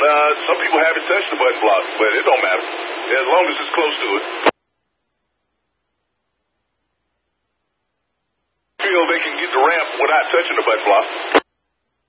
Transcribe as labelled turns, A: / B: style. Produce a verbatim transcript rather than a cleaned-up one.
A: uh, some people haven't touched the button block, but it don't matter. As long as it's close to it. Feel they can get the ramp without touching the button block.